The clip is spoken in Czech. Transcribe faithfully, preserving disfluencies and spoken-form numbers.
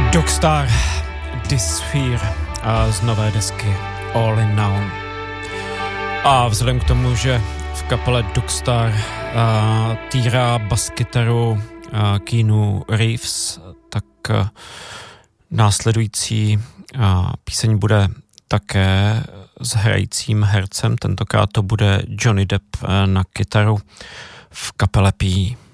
Dogstar, Dysphere a z nové desky All in Now. A vzhledem k tomu, že v kapele Dogstar a, týrá baskytaru a, Keanu Reeves, tak a, následující a, píseň bude také s hrajícím hercem, tentokrát to bude Johnny Depp a, na kytaru v kapele P.